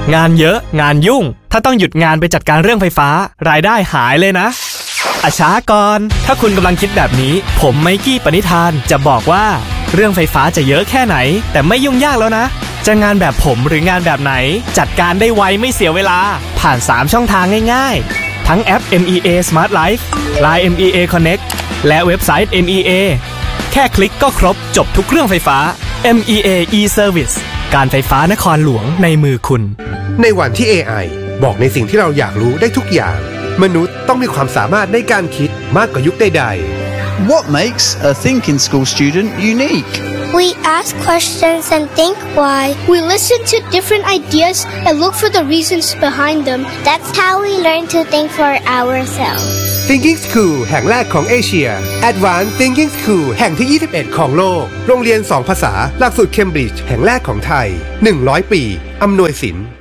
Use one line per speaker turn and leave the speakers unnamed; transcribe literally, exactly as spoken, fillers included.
งานเยอะงานยุ่งถ้าต้องหยุดงานไปจัดการเรื่องไฟฟ้ารายได้หายเลยนะอาช้าก่อนถ้าคุณกำลังคิดแบบนี้ผมไมกี้ปณิธานจะบอกว่าเรื่องไฟฟ้าจะเยอะแค่ไหนแต่ไม่ยุ่งยากแล้วนะจะงานแบบผมหรืองานแบบไหนจัดการได้ไวไม่เสียเวลาผ่านสามช่องทางง่ายๆทั้งแอป เอ็ม อี เอ Smart Life ไลน์ เอ็ม อี เอ Connect และเว็บไซต์ เอ็ม อี เอ แค่คลิกก็ครบจบทุกเรื่องไฟฟ้า เอ็ม อี เอ e-Service การไฟฟ้านครหลวงในมือคุณ
ในวันที่ เอ ไอ บอกในสิ่งที่เราอยากรู้ได้ทุกอย่างมนุษย์ต้องมีความสามารถในการคิดมากกว่ายุคใดๆ
What makes a thinking school student unique?
We ask questions and think why.
We listen to different ideas and look for the reasons behind them.
That's how we learn to think for ourselves.
Thinking School แห่งแรกของเอเชีย Advanced Thinking School แห่งที่ ยี่สิบเอ็ด ของโลกโรงเรียนสองภาษาหลักสูตรเคมบริดจ์แห่งแรกของไทยหนึ่งร้อยปีอำนวยสิน